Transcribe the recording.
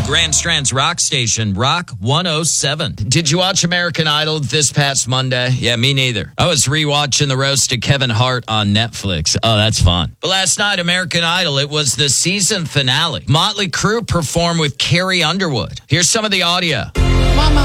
Grand Strand's rock station, Rock 107. Did you watch American Idol this past Monday? Yeah, me neither. I was rewatching the roast of Kevin Hart on Netflix. Oh, that's fun. But last night, American Idol, it was the season finale. Motley Crue performed with Carrie Underwood. Here's some of the audio. Mama,